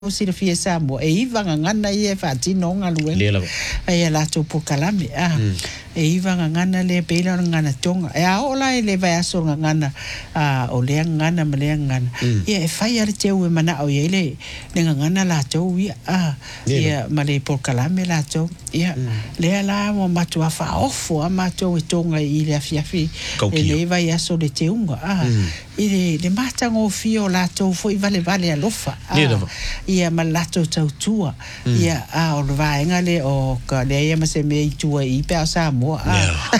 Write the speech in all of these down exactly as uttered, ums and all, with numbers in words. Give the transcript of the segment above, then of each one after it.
Sira fia Samoa e iva ngana ia fa tino ngalu le la e la to po kalame ah e iva ngana le pela ngana tonga e a ola le vai aso ngana a o le ngana me le ngana ia e fai ar teu e mana o ia le le ngana la to ia ah ia ma le po kalame la to ia le la mo matua fa ofo a mato e tonga i le fia fi e le vai aso le teunga ah i le matango fio la to foi vale vale a lofa ia malato tautua ia a o vaenga le o ka le ia ma se me tua i pe sa mo a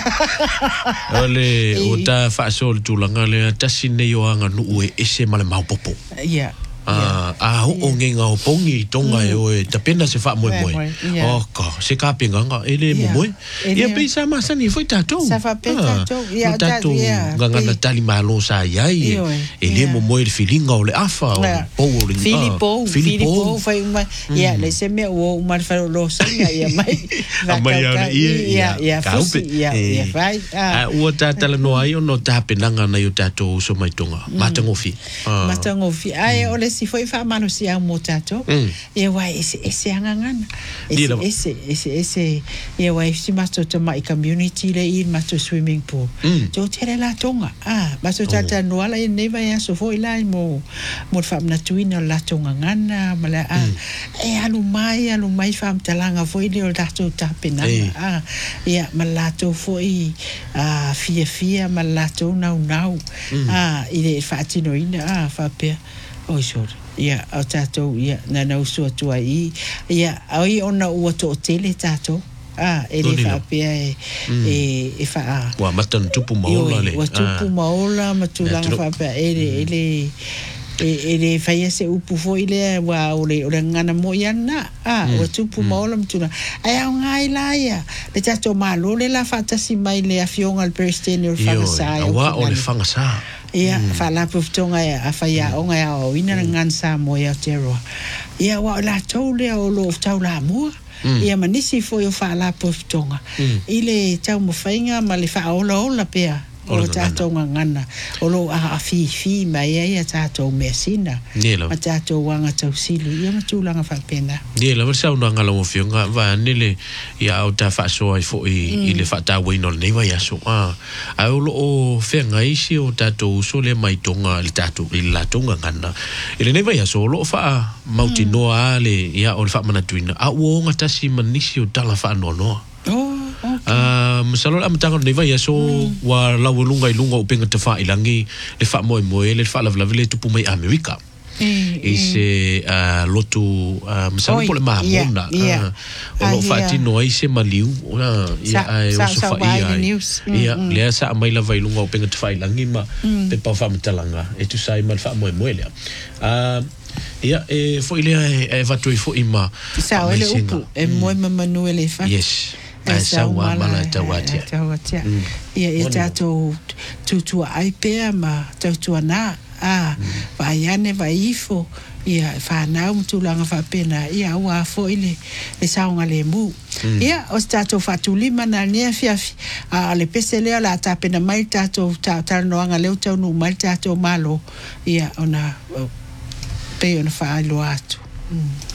ole o ta fa sol tu langa le tasine yo anga nu e ese male mau popo ia Ah, ah, o ngenga o pongi tonga e o e tapena se fa moe moe. Oh, ka, se ka penga nga, ele mo moe. Ia pe sa masa ni foi tatou. Sa fa pe tatou. Ia tatou, nganga na tali malo sa iai. Ele mo moe le filinga o le afa. O le Filipo, Filipo, foi uma, ia, le se me o uma fa lo sanga ia mai. Mai ia, ia, ia, fusi, ia, ia, vai. Ah, o tatala no ai o no tapenanga na yo tatou so mai tonga. Matangofi. Matangofi. Ai, ole si foi fa mano si a motato e wa ese ese angangana ese ese ese ese e wa si masto to mai community le in masto swimming pool to tere la tonga ah masto tata no ala ne va ya so foi la mo mo fam na tuina la tonga ngana mala ah e alu mai alu mai fam talanga foi le dato tapena ah ya malato foi ah fia fia malato nau nau ah ile fatino ina ah fa pe o sure ia o tatou ia na na usu atua i ia ai ona ua to tele tatou ah ele fa pia e e fa wa matan tupu maola le wa tupu maola matulanga fa pia ele ele ele fa ia se upu fo ile wa ole ole ngana mo yana ah wa tupu maola mtuna ai ngai la ia le tatou malo le la fa tasi mai le afionga al prestene o fa sa wa ole fanga sa ia fa la puftonga ia a fa ia onga ia o ina ngan sa mo ia tero ia wa la tole o lo tau la mo ia manisi fo yo fa la puftonga ile tau mo fainga ma le fa ola ola pea o tato ngana o lo a fi fi mai ia tato mesina ma tato wanga tau silu ia matulanga fa pena dia la versa una ngala mo fionga va nele ia o ta fa so ai fo i le fa ta we no ne va ya so ah a o lo fe ngai si o tato so le mai tonga le tato i la tonga ngana ile ne va ya so lo fa mauti no ale ia o fa mana tuina a o ngata si manisi o tala fa no no ah masalo am tango ne vai so wa la lunga i lunga o penga te fa ilangi le fa moi moi le fa la la le tupu mai America e se lotu masalo po le mamona o lo fa tino ai se maliu ia ai o so fa ia ia le sa mai la vai lunga o penga te fa ilangi ma pe pa fa mtalanga e tu sai mal fa moi moi le ah ia e fo ile e va tu fo ima sa ele upu e moi manu ele fa yes ai sa wa mala tawatia tawatia ia e tato tutu ai pe ma tutu na ah vai ane vai ifo ia fa na mtulanga fa pena ia wa fo ile e sa nga le mu ia o tato fatuli mana ne fiafi a le pesele la ta pena mai tato ta ta no nga le tau no mai tato malo ia ona pe ona fa lo atu